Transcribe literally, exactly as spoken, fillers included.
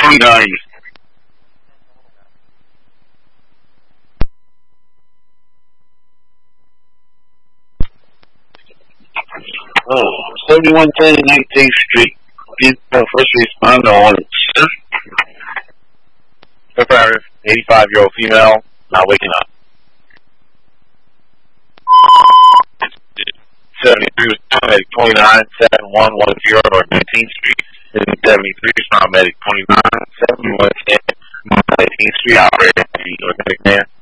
twenty-nine. Oh, seventy-one ten nineteenth Street. Uh, first responder on it, sir. Affirmative. eighty-five-year-old female, not waking up. seventy-three was paramedic twenty-nine seven one one zero North nineteenth Street. And seventy-three is paramedic twenty-nine seven one ten North nineteenth Street. Operator, North man.